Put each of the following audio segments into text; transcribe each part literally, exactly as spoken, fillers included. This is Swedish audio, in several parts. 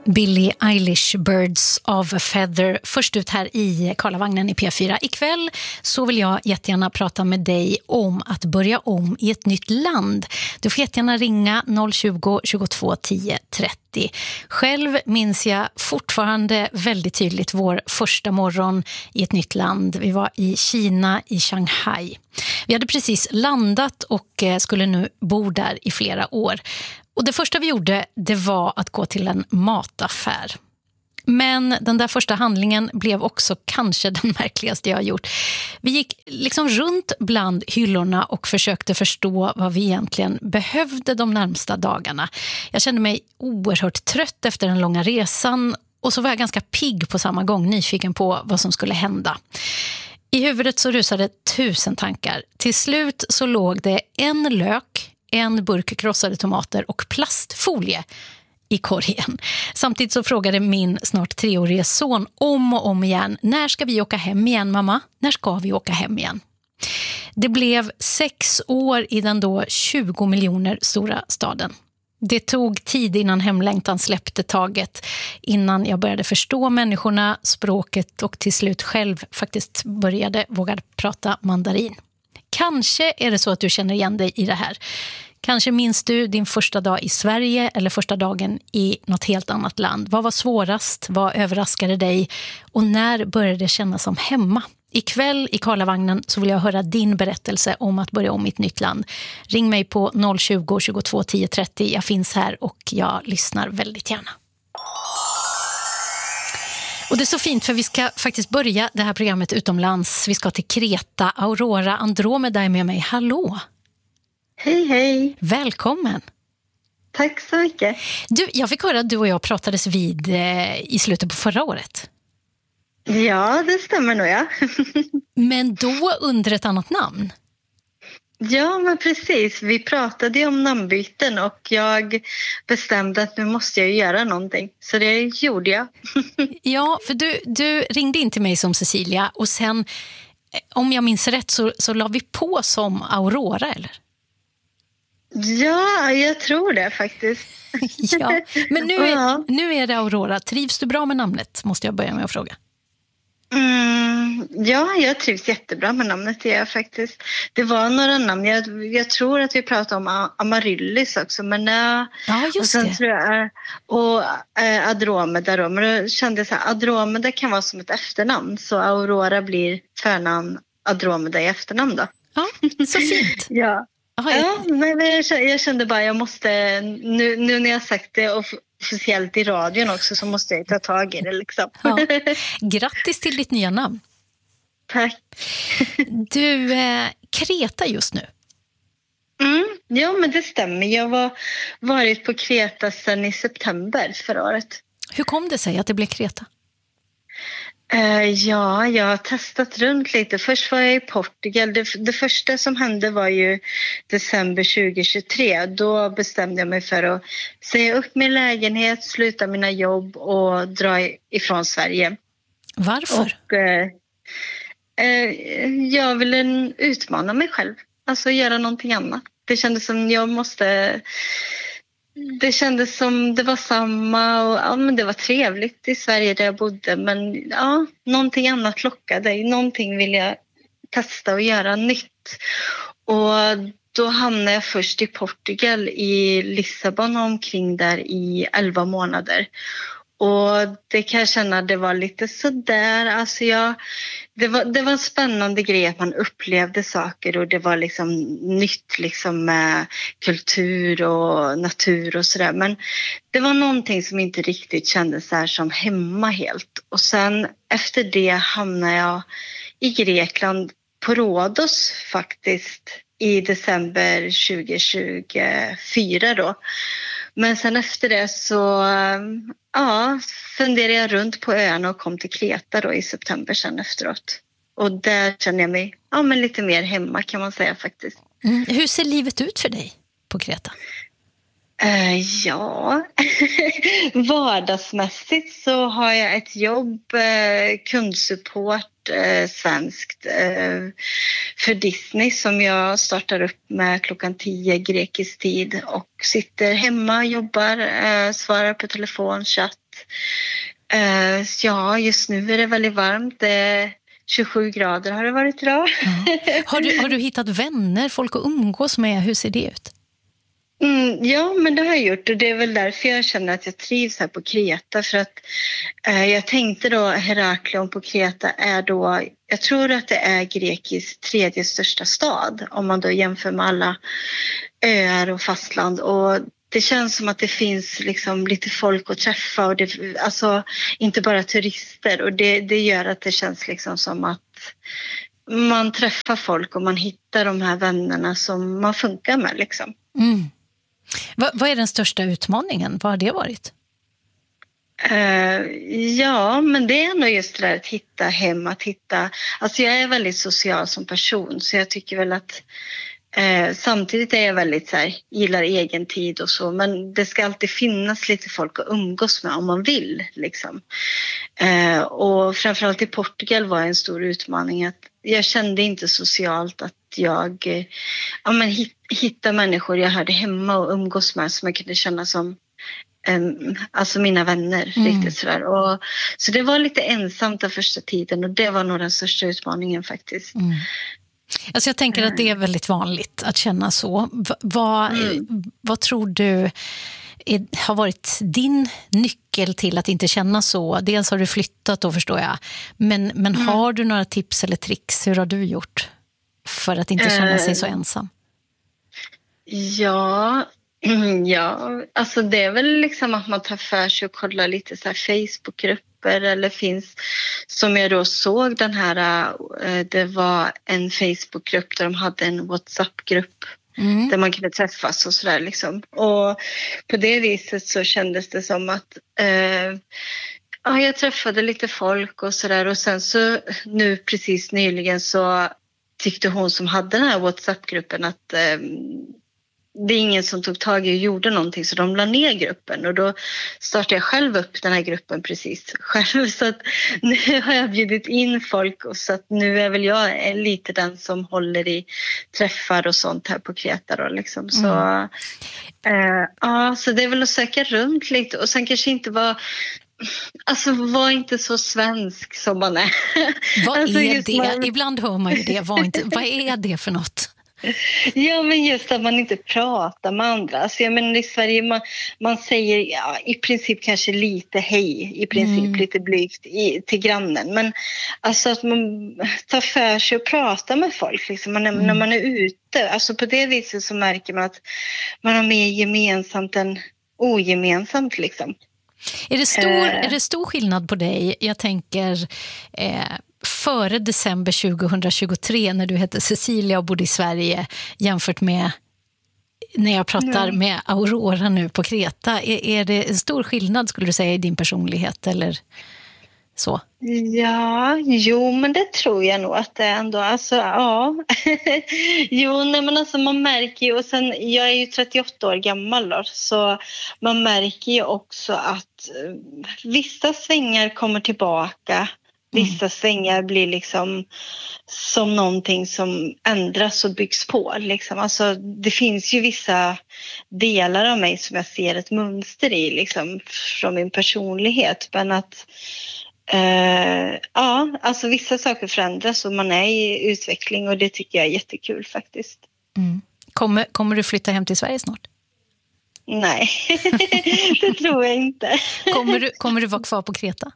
Billie Eilish, Birds of a Feather, först ut här i Karlavagnen i P fyra. Ikväll så vill jag jättegärna prata med dig om att börja om i ett nytt land. Du får jättegärna ringa noll tjugo, tjugotvå, tio, trettio. Själv minns jag fortfarande väldigt tydligt vår första morgon i ett nytt land. Vi var i Kina, i Shanghai. Vi hade precis landat och skulle nu bo där i flera år. Och det första vi gjorde, det var att gå till en mataffär. Men den där första handlingen blev också kanske den märkligaste jag har gjort. Vi gick liksom runt bland hyllorna och försökte förstå vad vi egentligen behövde de närmsta dagarna. Jag kände mig oerhört trött efter den långa resan och så var jag ganska pigg på samma gång, nyfiken på vad som skulle hända. I huvudet så rusade tusen tankar. Till slut så låg det en lök, en burk krossade tomater och plastfolie i korgen. Samtidigt så frågade min snart treårige son om och om igen: när ska vi åka hem igen, mamma? När ska vi åka hem igen? Det blev sex år i den då tjugo miljoner stora staden. Det tog tid innan hemlängtan släppte taget, innan jag började förstå människorna, språket och till slut själv faktiskt började våga prata mandarin. Kanske är det så att du känner igen dig i det här. Kanske minns du din första dag i Sverige eller första dagen i något helt annat land. Vad var svårast? Vad överraskade dig? Och när började det kännas som hemma? Ikväll i Karlavagnen så vill jag höra din berättelse om att börja om i ett nytt land. Ring mig på noll tjugo, tjugotvå, tio, trettio. Jag finns här och jag lyssnar väldigt gärna. Och det är så fint för vi ska faktiskt börja det här programmet utomlands. Vi ska till Kreta. Aurora Andromeda är med mig. Hallå! Hej, hej! Välkommen! Tack så mycket. Du, jag fick höra att du och jag pratades vid eh, i slutet på förra året. Ja, det stämmer nog, ja. Men då under ett annat namn? Ja, men precis. Vi pratade ju om namnbyten och jag bestämde att nu måste jag göra någonting. Så det gjorde jag. Ja, för du, du ringde in till mig som Cecilia och sen, om jag minns rätt, så, så la vi på som Aurora, eller? Ja, jag tror det faktiskt. Ja, men nu är, nu är det Aurora. Trivs du bra med namnet, måste jag börja med att fråga. Mm, ja, jag trivs jättebra med namnet, det är faktiskt. Det var några namn, jag, jag tror att vi pratade om Amaryllis också, men äh, ja, just och sen det. tror jag, och äh, Andromeda då, men då kände jag så här, Andromeda kan vara som ett efternamn, så Aurora blir förnamn, Andromeda i efternamn då. Ja, så fint. Ja. Aha, jag... Ja, men jag kände, jag kände bara jag måste, nu, nu när jag sagt det officiellt i radion också, så måste jag ta tag i det liksom. Ja. Grattis till ditt nya namn. Tack. Du, eh, Kreta just nu. Mm, ja, men det stämmer. Jag var varit på Kreta sedan i september förra året. Hur kom det sig att det blev Kreta? Uh, ja, jag har testat runt lite. Först var jag i Portugal. Det, det första som hände var ju december tjugohundratjugotre. Då bestämde jag mig för att säga upp min lägenhet, sluta mina jobb och dra ifrån Sverige. Varför? Och, uh, uh, jag ville utmana mig själv. Alltså göra någonting annat. Det kändes som jag måste... Det kändes som det var samma och ja, men det var trevligt i Sverige där jag bodde, men ja, någonting annat lockade. Någonting vill jag testa och göra nytt. Och då hamnade jag först i Portugal, i Lissabon, omkring där i elva månader. Och det kan jag känna, det var lite sådär, alltså jag, det var, det var en spännande grej att man upplevde saker och det var liksom nytt liksom med kultur och natur och sådär. Men det var någonting som inte riktigt kändes så här som hemma helt. Och sen efter det hamnade jag i Grekland, på Rhodos faktiskt, i december tjugohundratjugofyra då. Men sen efter det så ja, funderade jag runt på öarna och kom till Kreta då i september sen efteråt. Och där känner jag mig ja, men lite mer hemma, kan man säga faktiskt. Mm. Hur ser livet ut för dig på Kreta? Uh, ja, vardagsmässigt så har jag ett jobb, uh, kundsupport, uh, svenskt, uh, för Disney som jag startar upp med klockan tio grekisk tid och sitter hemma, jobbar, uh, svarar på telefon, chatt eh, ja, just nu är det väldigt varmt. Det är tjugosju grader har det varit idag. Ja. Har du, har du hittat vänner, folk att umgås med? Hur ser det ut? Mm, ja, men det har jag gjort och det är väl därför jag känner att jag trivs här på Kreta. För att eh, jag tänkte då Heraklion på Kreta är då, jag tror att det är Grekis tredje största stad om man då jämför med alla öar och fastland. Och det känns som att det finns liksom lite folk att träffa och det, alltså inte bara turister, och det, det gör att det känns liksom som att man träffar folk och man hittar de här vännerna som man funkar med liksom. Mm. Va, vad är den största utmaningen? Vad har det varit? Uh, ja, men det är nog just det där att hitta hem, att hitta... Alltså jag är väldigt social som person, så jag tycker väl att uh, samtidigt är jag väldigt så här, gillar egen tid och så, men det ska alltid finnas lite folk att umgås med om man vill liksom. Uh, och framförallt i Portugal var en stor utmaning att jag kände inte socialt att jag ja, men hit, hitta människor jag hade hemma och umgås med som jag kunde känna som um, alltså mina vänner. Mm. Riktigt sådär. Och, så det var lite ensamt den första tiden och det var nog den största utmaningen faktiskt. Mm. Alltså jag tänker att det är väldigt vanligt att känna så. V- vad, mm. vad tror du är, har varit din nyckel till att inte känna så? Dels har du flyttat då, förstår jag. Men, men mm. har du några tips eller tricks? Hur har du gjort för att inte känna sig så ensam? Ja, ja, alltså det är väl liksom att man tar för sig och kollar lite så här Facebookgrupper eller finns, som jag då såg den här, det var en Facebookgrupp där de hade en WhatsApp-grupp mm. där man kunde träffas och sådär liksom. Och på det viset så kändes det som att eh, ja, jag träffade lite folk och sådär, och sen så nu precis nyligen så tyckte hon som hade den här WhatsApp-gruppen att eh, det är ingen som tog tag i och gjorde någonting, så de la ner gruppen och då startade jag själv upp den här gruppen precis själv, så att nu har jag bjudit in folk och så att nu är väl jag lite den som håller i träffar och sånt här på Kreta då liksom. Så, mm. eh, ja, så det är väl att söka runt lite och sen kanske inte vara Alltså var inte så svensk som man är. Vad alltså, är det? Man... Ibland hör man ju det. Var inte... Vad är det för något? Ja, men just att man inte pratar med andra. Alltså, jag menar, i Sverige man, man säger ja, i princip kanske lite hej, i princip mm. lite blygt i, till grannen. Men alltså att man tar för sig och pratar med folk liksom, man, mm. när man är ute. Alltså på det viset så märker man att man har mer gemensamt än ogemensamt liksom. Är det stor, uh, är det stor skillnad på dig? Jag tänker eh, före december tjugohundratjugotre när du hette Cecilia och bodde i Sverige jämfört med när jag pratar mm. med Aurora nu på Kreta. Är, är det en stor skillnad skulle du säga i din personlighet eller så? Ja, jo men det tror jag nog att det är ändå. Alltså ja, jo nej, men alltså man märker ju, och sen jag är ju trettioåtta år gammal då, så man märker ju också att uh, vissa svängar kommer tillbaka. Vissa svängar blir liksom som någonting som ändras och byggs på. Liksom. Alltså, det finns ju vissa delar av mig som jag ser ett mönster i liksom, från min personlighet. Men att eh, ja, alltså vissa saker förändras och man är i utveckling och det tycker jag är jättekul faktiskt. Mm. Kommer, kommer du flytta hem till Sverige snart? Nej, det tror jag inte. Kommer du, kommer du vara kvar på Kreta?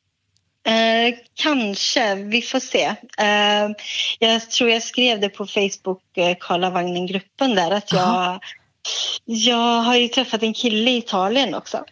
Eh, kanske, vi får se. Eh, jag tror jag skrev det på Facebook, eh, Karlavagnen-gruppen där, att jag, jag har ju träffat en kille i Italien också.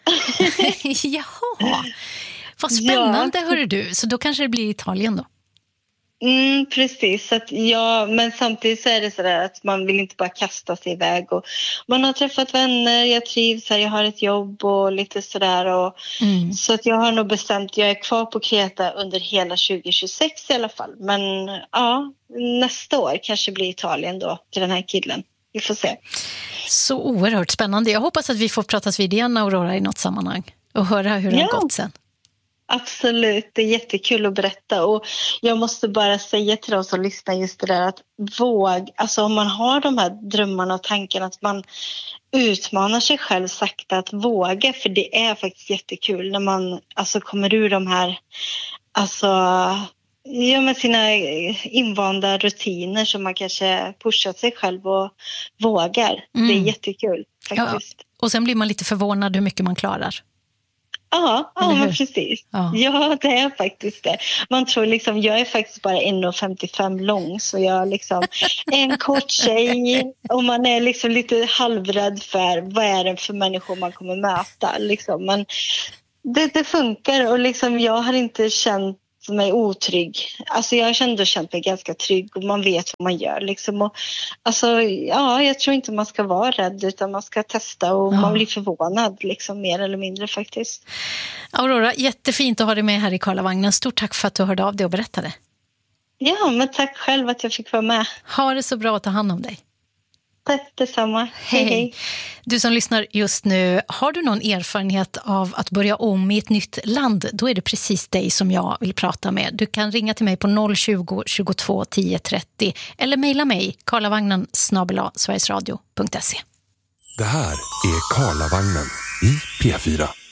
Jaha, vad spännande, ja. Hörru du. Så då kanske det blir Italien då? Mm, precis, att ja, men samtidigt så är det så där att man vill inte bara kasta sig iväg och man har träffat vänner, jag trivs här, jag har ett jobb och lite sådär och mm. så att jag har nog bestämt, jag är kvar på Kreta under hela tjugohundratjugosex i alla fall, men ja, nästa år kanske blir Italien då till den här killen, vi får se. Så oerhört spännande, jag hoppas att vi får pratas vid igen Aurora i något sammanhang och höra hur det ja. har gått sen. Absolut, det är jättekul att berätta och jag måste bara säga till de som lyssnar just det där att våg, alltså om man har de här drömmarna och tankarna att man utmanar sig själv sakta att våga, för det är faktiskt jättekul när man alltså kommer ur de här alltså ja, med sina invanda rutiner som man kanske pushar sig själv och vågar. Mm. Det är jättekul faktiskt. Ja, och sen blir man lite förvånad hur mycket man klarar. Ja, ja men precis. Ja. ja, det är faktiskt det. Man tror liksom, jag är faktiskt bara en komma femtiofem lång, så jag är liksom en kort tjej och man är liksom lite halvrädd för vad är det för människor man kommer möta. Liksom. Men det, det funkar och liksom, jag har inte känt mig otrygg. Alltså jag har ändå känt mig ganska trygg och man vet vad man gör. Liksom. Och, alltså, ja, jag tror inte man ska vara rädd utan man ska testa och ja. Man blir förvånad liksom, mer eller mindre faktiskt. Aurora, jättefint att ha dig med här i Karlavagnen. Stort tack för att du hörde av dig och berättade. Ja, men tack själv att jag fick vara med. Ha det så bra att ta hand om dig. Tack detsamma. Hej, hej. Du som lyssnar just nu, har du någon erfarenhet av att börja om i ett nytt land? Då är det precis dig som jag vill prata med. Du kan ringa till mig på noll tjugo, tjugotvå, tio trettio eller mejla mig karlavagnen snabel-a sverigesradio punkt se. Det här är Karlavagnen i P fyra.